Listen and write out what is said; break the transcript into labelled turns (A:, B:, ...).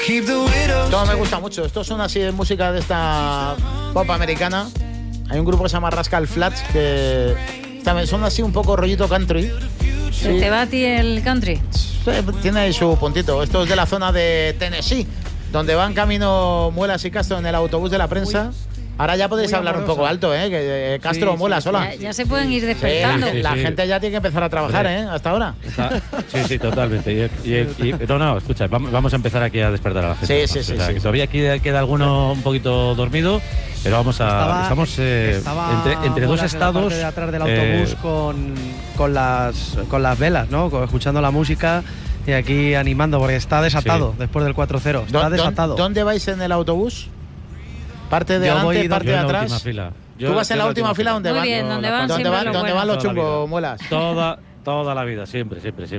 A: Esto me gusta mucho. Esto son así de música de esta pop americana. Hay un grupo que se llama Rascal Flatts que también son así un poco rollito country.
B: Sí. ¿Te va a ti el country?
A: Sí, tiene ahí su puntito. Esto es de la zona de Tennessee, donde van camino Muelas y Castro en el autobús de la prensa. Ahora ya podéis hablar un poco alto, que Castro, Muelas, hola.
B: Ya se pueden ir despertando.
A: La gente ya tiene que empezar a trabajar, hasta ahora.
C: Sí, totalmente. No, escucha, vamos a empezar aquí a despertar a la gente.
A: Sí.
C: Todavía queda alguno un poquito dormido, pero estamos entre dos estados.
D: De atrás del autobús con las velas, ¿no? Escuchando la música y aquí animando, porque está desatado después del 4-0. Está desatado.
A: ¿Dónde vais en el autobús? ¿Parte de adelante, parte de atrás? ¿Tú vas en la última fila? ¿Dónde van?
B: Muy bien, ¿dónde van
A: los chungos, Muelas?
C: Toda la vida, siempre.